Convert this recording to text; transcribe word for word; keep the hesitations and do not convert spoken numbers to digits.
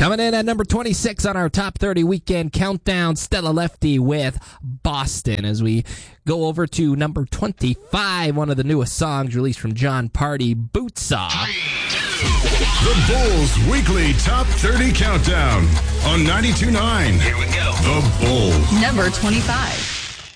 Coming in at number twenty-six on our top thirty weekend countdown, Stella Lefty with Boston. As we go over to number twenty-five, one of the newest songs released from John Party, Bootsaw. The Bulls Weekly Top thirty Countdown on ninety-two point nine. Here we go. The Bull. Number twenty-five.